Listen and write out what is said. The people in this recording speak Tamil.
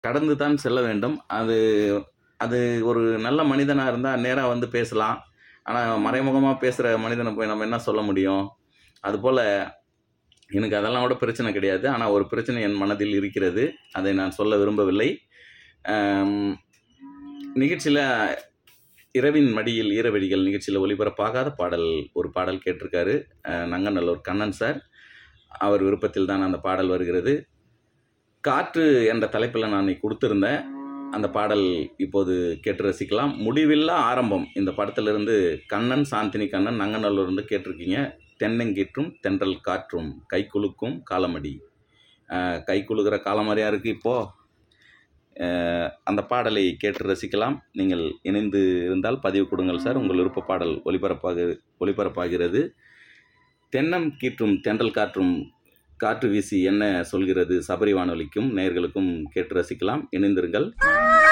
கடந்து தான் செல்ல வேண்டும். அது அது ஒரு நல்ல மனிதனாக இருந்தால் நேராக வந்து பேசலாம். ஆனால் மறைமுகமாக பேசுகிற மனிதனை போய் நம்ம என்ன சொல்ல முடியும்? அதுபோல் எனக்கு அதெல்லாம் கூட பிரச்சனை கிடையாது. ஆனால் ஒரு பிரச்சனை என் மனதில் இருக்கிறது. அதை நான் சொல்ல விரும்பவில்லை. நிகழ்ச்சியில் இரவின் மடியில் ஈரவெளிகள் நிகழ்ச்சியில் ஒளிபரப்பாகாத ஒரு பாடல் கேட்டிருக்காரு நங்கநல்லூர் கண்ணன் சார். அவர் விருப்பத்தில் தான் அந்த பாடல் வருகிறது. காற்று என்ற தலைப்பில் நான் கொடுத்திருந்தேன். அந்த பாடல் இப்போது கேட்டு ரசிக்கலாம். முடிவில்லா ஆரம்பம் இந்த படத்திலிருந்து கண்ணன், சாந்தினி கண்ணன் நங்கநல்லூர்ந்து கேட்டிருக்கீங்க. தென்னங்கீற்றும் தென்றல் காற்றும் கைக்குலுக்கும் காலமடி. கைக்குலுக்கிற காலமடியாக இருக்குது இப்போது. அந்த பாடலை கேட்டு ரசிக்கலாம். நீங்கள் இணைந்து இருந்தால் பதிவு கொடுங்கள் சார். உங்கள் விருப்ப பாடல் ஒளிபரப்பாகிறது. தென்னம் கீற்றும் தென்றல் காற்றும் காற்று வீசி என்ன சொல்கிறது சபரி வானொலிக்கும் நேயர்களுக்கும் கேட்டு ரசிக்கலாம். இணைந்திருங்கள்.